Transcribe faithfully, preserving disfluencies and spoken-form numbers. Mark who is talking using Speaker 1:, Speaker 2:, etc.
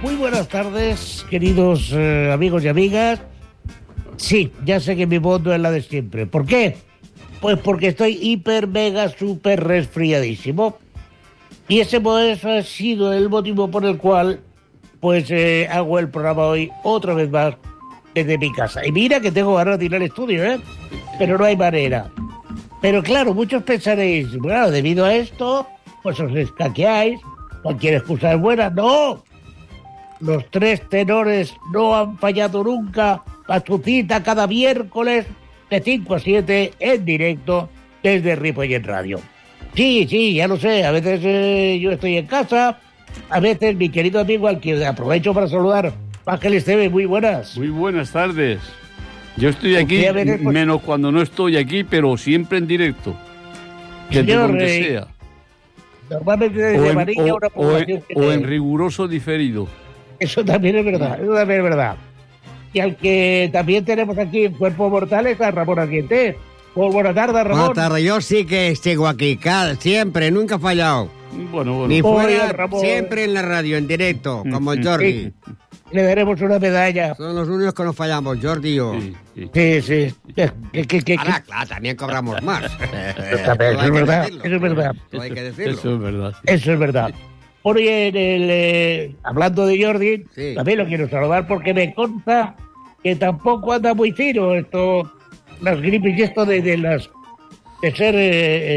Speaker 1: Muy buenas tardes, queridos eh, amigos y amigas. Sí, ya sé que mi voz no es la de siempre. ¿Por qué? Pues porque estoy hiper, mega, super resfriadísimo. Y ese pues, ha sido el motivo por el cual pues eh, hago el programa hoy otra vez más desde mi casa. Y mira que tengo ganas de ir al estudio, ¿eh? Pero no hay manera. Pero claro, muchos pensaréis, bueno, debido a esto, pues os escaqueáis, cualquier excusa es buena. ¡No! Los tres tenores no han fallado nunca a su cita cada miércoles de cinco a siete en directo desde Ripollet Radio. Sí, sí, ya lo sé, a veces eh, yo estoy en casa, a veces mi querido amigo, al que aprovecho para saludar, Ángel Esteve, muy buenas.
Speaker 2: Muy buenas tardes. Yo estoy aquí, veces, pues, menos cuando no estoy aquí, pero siempre en directo, desde
Speaker 1: señor,
Speaker 2: donde
Speaker 1: eh,
Speaker 2: sea.
Speaker 1: Normalmente desde
Speaker 2: O en,
Speaker 1: Amarilla,
Speaker 2: o,
Speaker 1: una
Speaker 2: o, en,
Speaker 1: que
Speaker 2: o en riguroso diferido.
Speaker 1: Eso también es verdad, eso también es verdad. Y al que también tenemos aquí en Cuerpo Mortal es a Ramón Ardiente. Pues buenas tardes, Ramón.
Speaker 3: Buenas tardes, yo sí que sigo aquí, cada, siempre, nunca he fallado.
Speaker 2: Bueno, bueno.
Speaker 3: Ni fuera,
Speaker 1: Oye,
Speaker 3: siempre en la radio, en directo, como Jordi.
Speaker 1: Sí, le daremos una medalla.
Speaker 3: Son los únicos que no fallamos, Jordi y yo.
Speaker 2: Sí, sí.
Speaker 1: Sí, sí. Que, que, que,
Speaker 3: Ahora, claro, también cobramos más.
Speaker 1: Eso es verdad, eso es verdad.
Speaker 3: Eso hay que decirlo.
Speaker 2: Eso es verdad. Sí.
Speaker 1: Eso es verdad. Oye, en el, eh, hablando de Jordi,
Speaker 3: Sí.
Speaker 1: también lo quiero saludar porque me consta que tampoco anda muy fino esto, las gripes y esto de, de las de ser eh,